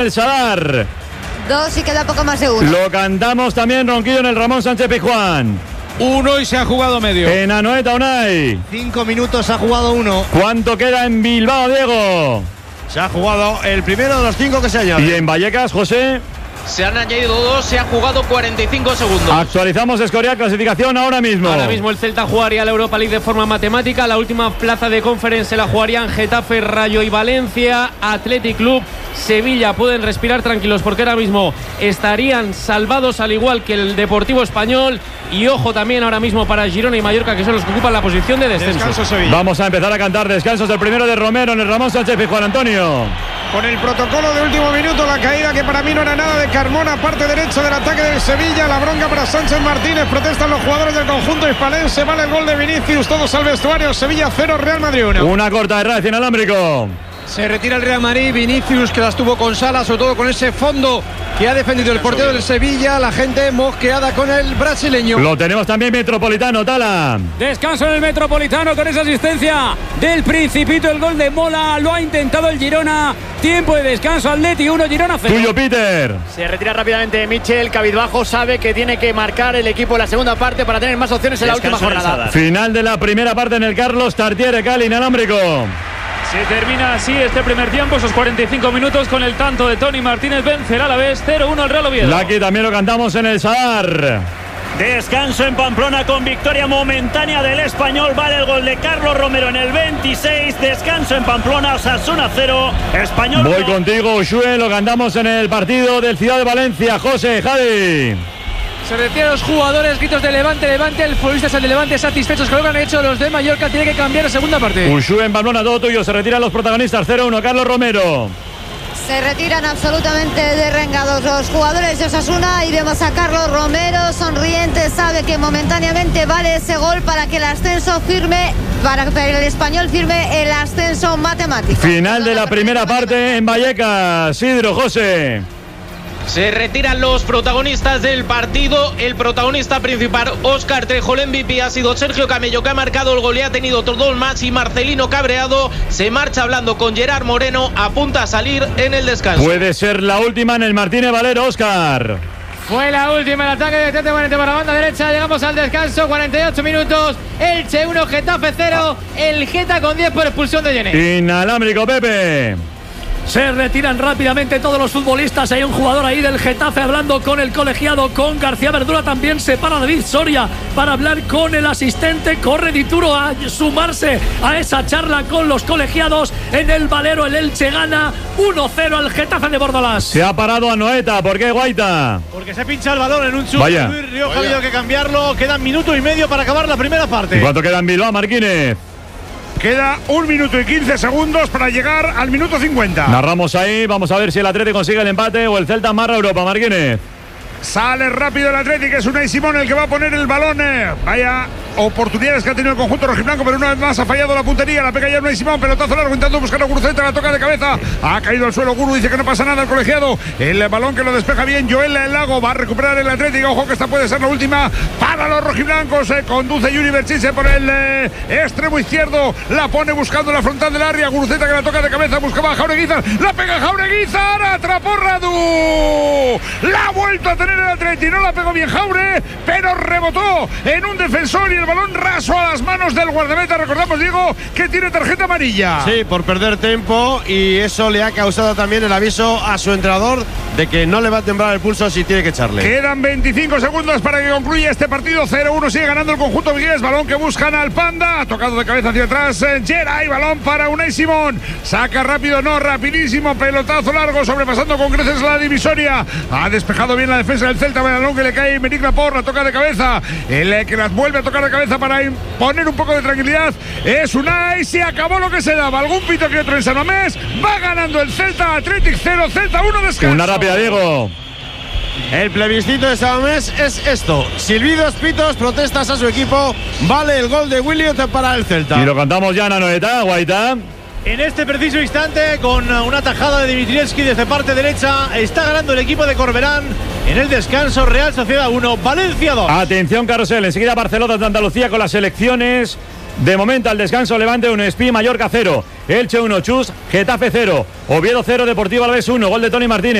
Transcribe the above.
El Sadar. 2 y queda poco más de 1. Lo cantamos también ronquido en el Ramón Sánchez Pizjuán. 1 y se ha jugado medio. En Anoeta Unai. 5 minutos ha jugado 1. ¿Cuánto queda en Bilbao, Diego? Se ha jugado el primero de los 5 que se añaden. ¿Y en Vallecas, José? Se han añadido 2, se ha jugado 45 segundos. Actualizamos Escorial, clasificación ahora mismo. Ahora mismo el Celta jugaría la Europa League de forma matemática. La última plaza de Conference se la jugarían Getafe, Rayo y Valencia. Athletic Club, Sevilla pueden respirar tranquilos porque ahora mismo estarían salvados, al igual que el Deportivo Español. Y ojo también ahora mismo para Girona y Mallorca, que son los que ocupan la posición de descenso. Vamos a empezar a cantar descansos. El primero de Romero en el Ramón Sánchez Pizjuán. Antonio. Con el protocolo de último minuto, la caída que para mí no era nada de Carmona, parte derecha del ataque del Sevilla. La bronca para Sánchez Martínez. Protestan los jugadores del conjunto hispalense. Vale el gol de Vinicius. Todos al vestuario. Sevilla 0, Real Madrid 1. Una corta de radio inalámbrico. Se retira el Real Madrid. Vinicius, que las tuvo con Sala, sobre todo con ese fondo que ha defendido el portero del Sevilla. La gente mosqueada con el brasileño. Lo tenemos también Metropolitano, Tala. Descanso en el Metropolitano con esa asistencia del Principito. El gol de Mola lo ha intentado el Girona. Tiempo de descanso, Atleti 1, Girona 0. Tuyo, Peter. Se retira rápidamente Michel. Cabizbajo sabe que tiene que marcar el equipo en la segunda parte para tener más opciones en la última jornada. Final de la primera parte en el Carlos Tartiere, Cali, inalámbrico. Se termina así este primer tiempo, esos 45 minutos con el tanto de Tony Martínez. Vencerá a la vez 0-1 el Real Oviedo. Aquí también lo cantamos en el Sadar. Descanso en Pamplona con victoria momentánea del Español. Vale el gol de Carlos Romero en el 26. Descanso en Pamplona, Osasuna 0, Español 1. Voy contigo, Ushue. Lo cantamos en el partido del Ciudad de Valencia. José, Javi. Se retiran los jugadores, gritos de Levante, Levante. El futbolista es el de Levante, satisfechos con lo que han hecho los de Mallorca. Tiene que cambiar la segunda parte. Ushue en Pamplona, todo tuyo. Se retiran los protagonistas. 0-1, Carlos Romero. Se retiran absolutamente derrengados los jugadores de Osasuna y vemos a Carlos Romero sonriente. Sabe que momentáneamente vale ese gol para que el ascenso firme, para que el Español firme el ascenso matemático. Final de la primera parte en Vallecas. Sidro, José. Se retiran los protagonistas del partido. El protagonista principal, Óscar Trejo. El MVP ha sido Sergio Camello, que ha marcado el gol y ha tenido otros 2 más. Y Marcelino Cabreado se marcha hablando con Gerard Moreno. Apunta a salir en el descanso. Puede ser la última en el Martínez Valero, Óscar. Fue la última, el ataque de Tete Morente por la banda derecha. Llegamos al descanso, 48 minutos. Elche 1, Getafe 0. El Geta con 10 por expulsión de Jenny. Inalámbrico, Pepe. Se retiran rápidamente todos los futbolistas. Hay un jugador ahí del Getafe hablando con el colegiado, con García Verdura. También se para David Soria para hablar con el asistente. Corre Dituro a sumarse a esa charla con los colegiados. En el Valero el Elche gana 1-0 al Getafe de Bordalás. Se ha parado Anoeta. ¿Por qué, Guaita? Porque se pincha el balón en un chute. Vaya. Rioja ha habido que cambiarlo. Quedan minuto y medio para acabar la primera parte. ¿Y cuánto queda en Bilbao, Marquínez? Queda 1 minuto y 15 segundos para llegar al minuto 50. Narramos ahí, vamos a ver si el Atlético consigue el empate o el Celta amarra Europa, Marquínez. Sale rápido el Atlético, es Unai Simón el que va a poner el balón. Vaya oportunidades que ha tenido el conjunto rojiblanco, pero una vez más ha fallado la puntería. La pega ya Unai Simón, pelotazo largo, intentando buscar a Guruceta, la toca de cabeza. Ha caído al suelo Guru, dice que no pasa nada el colegiado. El balón que lo despeja bien Joel Lago, va a recuperar el Atlético. Ojo que esta puede ser la última para los rojiblancos. Conduce Yuri Berchiche por el extremo izquierdo. La pone buscando la frontal del área. Guruceta que la toca de cabeza, buscaba a Jaureguizar. La pega Jaureguizar, atrapó Radu. La ha vuelto a tener el Atleti, no la pegó bien Jaure, pero rebotó en un defensor y el balón raso a las manos del guardameta. Recordamos, Diego, que tiene tarjeta amarilla. Sí, por perder tiempo, y eso le ha causado también el aviso a su entrenador de que no le va a temblar el pulso si tiene que echarle. Quedan 25 segundos para que concluya este partido. 0-1, sigue ganando el conjunto vigués. Balón que buscan al Panda, ha tocado de cabeza hacia atrás Geray, balón para Unai Simón. Saca rápido, no, rapidísimo, pelotazo largo, sobrepasando con creces la divisoria. Ha despejado bien la defensa del Celta, balón que le cae Meric Laporte, la toca de cabeza. El que las vuelve a tocar de cabeza para poner un poco de tranquilidad es Unai. Se acabó lo que se daba, algún pito que otro en San Mamés. Va ganando el Celta, Athletic 0, Celta 1, descanso. Una rápida, Diego. El plebiscito de San Mamés es esto: silbidos, pitos, protestas a su equipo. Vale el gol de Williot para el Celta. Y lo cantamos ya en Anoeta, Guaita. En este preciso instante, con una tajada de Dimitrievski desde parte derecha, está ganando el equipo de Corberán. En el descanso, Real Sociedad 1, Valencia 2. Atención, carrusel. Enseguida Barcelona de Andalucía con las selecciones De momento al descanso Levante 1, Espí, Mallorca 0, Elche 1, Chus, Getafe 0, Oviedo 0, Deportivo Alavés 1, gol de Toni Martínez.